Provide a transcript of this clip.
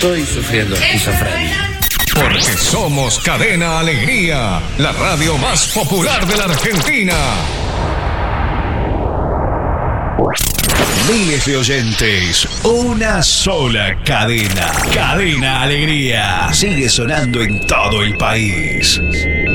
Estoy sufriendo esquizofrenia. Porque somos Cadena Alegría, la radio más popular de la Argentina. Miles de oyentes, una sola cadena. Cadena Alegría sigue sonando en todo el país.